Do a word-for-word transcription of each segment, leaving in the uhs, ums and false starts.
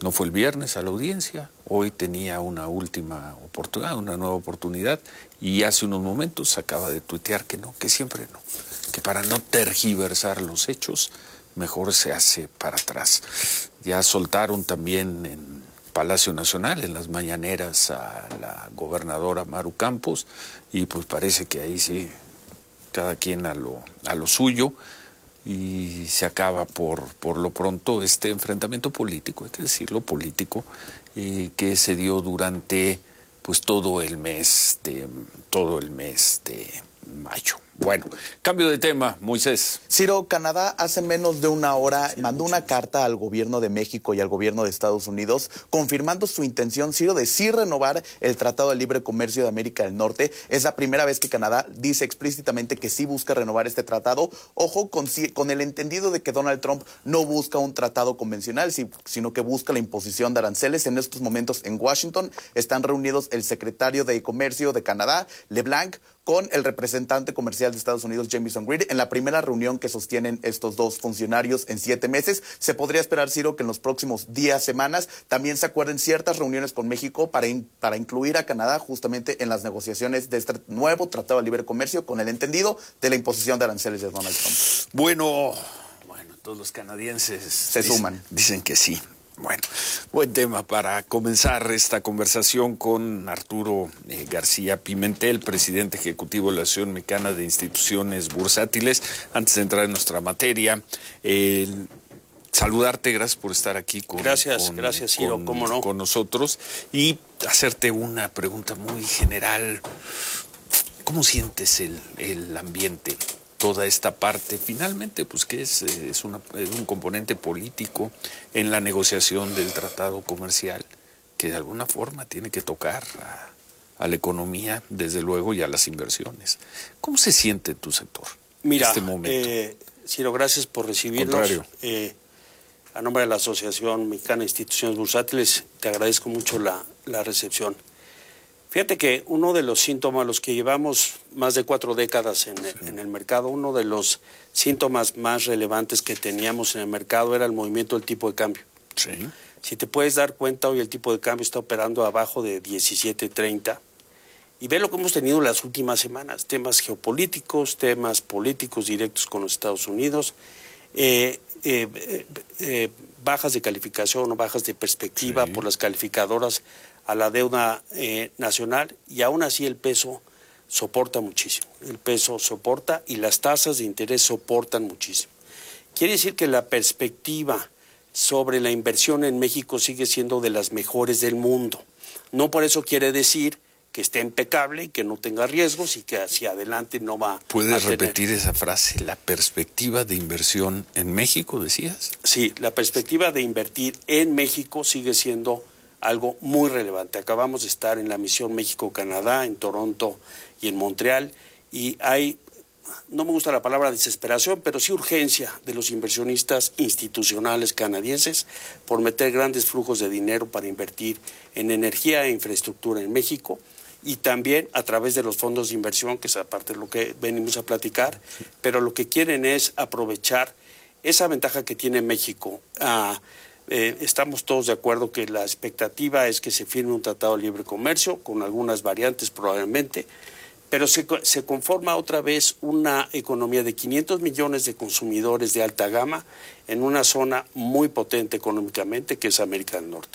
No fue el viernes a la audiencia, hoy tenía una última oportunidad, una nueva oportunidad, y hace unos momentos acaba de tuitear que no, que siempre no, que para no tergiversar los hechos, mejor se hace para atrás. Ya soltaron también en Palacio Nacional, en las mañaneras, a la gobernadora Maru Campos, y pues parece que ahí sí, cada quien a lo, a lo suyo, y se acaba por, por lo pronto este enfrentamiento político, hay que decirlo, político, eh, que se dio durante pues todo el mes de, todo el mes de mayo. Bueno, cambio de tema, Moisés. Ciro, Canadá hace menos de una hora mandó una carta al gobierno de México y al gobierno de Estados Unidos confirmando su intención, Ciro, de sí renovar el Tratado de Libre Comercio de América del Norte. Es la primera vez que Canadá dice explícitamente que sí busca renovar este tratado. Ojo, con, con el entendido de que Donald Trump no busca un tratado convencional, sino que busca la imposición de aranceles. En estos momentos en Washington están reunidos el secretario de Comercio de Canadá, LeBlanc, con el representante comercial de Estados Unidos, Jamieson Greer, en la primera reunión que sostienen estos dos funcionarios en siete meses. Se podría esperar, Ciro, que en los próximos días, semanas, también se acuerden ciertas reuniones con México para, in, para incluir a Canadá justamente en las negociaciones de este nuevo Tratado de Libre Comercio, con el entendido de la imposición de aranceles de Donald Trump. Bueno, bueno, todos los canadienses se dicen, suman. Dicen que sí. Bueno, buen tema para comenzar esta conversación con Arturo eh, García Pimentel, presidente ejecutivo de la Asociación Mexicana de Instituciones Bursátiles. Antes de entrar en nuestra materia, eh, saludarte, gracias por estar aquí con, gracias, con, gracias, Ciro, con, cómo no. con nosotros, y hacerte una pregunta muy general. ¿Cómo sientes el, el ambiente? Toda esta parte, finalmente, pues que es, es, una, es un componente político en la negociación del tratado comercial, que de alguna forma tiene que tocar a, a la economía, desde luego, y a las inversiones. ¿Cómo se siente en tu sector Mira, en este momento? Eh, Ciro, gracias por recibirnos. Eh, a nombre de la Asociación Mexicana de Instituciones Bursátiles, te agradezco mucho la, la recepción. Fíjate que uno de los síntomas, los que llevamos más de cuatro décadas en, sí. en el mercado, uno de los síntomas más relevantes que teníamos en el mercado era el movimiento del tipo de cambio. Sí. Si te puedes dar cuenta, hoy el tipo de cambio está operando abajo de diecisiete treinta. Y ve lo que hemos tenido las últimas semanas, temas geopolíticos, temas políticos directos con los Estados Unidos, eh, eh, eh, eh, bajas de calificación o bajas de perspectiva sí. por las calificadoras a la deuda eh, nacional, y aún así el peso soporta muchísimo. El peso soporta y las tasas de interés soportan muchísimo. Quiere decir que la perspectiva sobre la inversión en México sigue siendo de las mejores del mundo. No por eso quiere decir que esté impecable y que no tenga riesgos y que hacia adelante no va a tener. ¿Puedes repetir esa frase? ¿La perspectiva de inversión en México, decías? Sí, la perspectiva de invertir en México sigue siendo algo muy relevante. Acabamos de estar en la misión México-Canadá, en Toronto y en Montreal, y hay, no me gusta la palabra desesperación, pero sí urgencia de los inversionistas institucionales canadienses por meter grandes flujos de dinero para invertir en energía e infraestructura en México, y también a través de los fondos de inversión, que es aparte de lo que venimos a platicar, pero lo que quieren es aprovechar esa ventaja que tiene México. a Eh, estamos todos de acuerdo que la expectativa es que se firme un tratado de libre comercio, con algunas variantes probablemente, pero se, se conforma otra vez una economía de quinientos millones de consumidores de alta gama en una zona muy potente económicamente, que es América del Norte.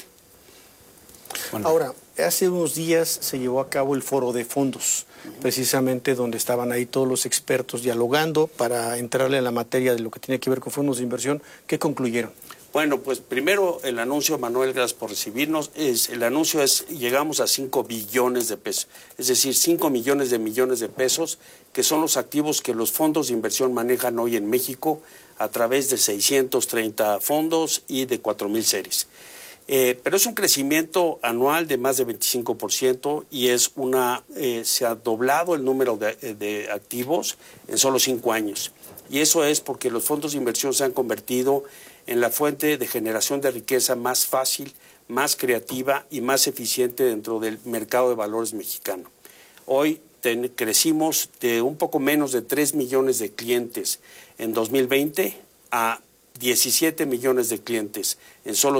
Bueno. Ahora, hace unos días se llevó a cabo el foro de fondos, precisamente donde estaban ahí todos los expertos dialogando para entrarle a la materia de lo que tiene que ver con fondos de inversión. ¿Qué concluyeron? Bueno, pues primero el anuncio, Manuel, gracias por recibirnos. Es, el anuncio es, llegamos a cinco billones de pesos, es decir, cinco millones de millones de pesos, que son los activos que los fondos de inversión manejan hoy en México a través de seiscientos treinta fondos y de cuatro mil series. Eh, pero es un crecimiento anual de más de veinticinco por ciento y es una, eh, se ha doblado el número de, de activos en solo cinco años. Y eso es porque los fondos de inversión se han convertido en la fuente de generación de riqueza más fácil, más creativa y más eficiente dentro del mercado de valores mexicano. Hoy ten, crecimos de un poco menos de tres millones de clientes en dos mil veinte a diecisiete millones de clientes en solo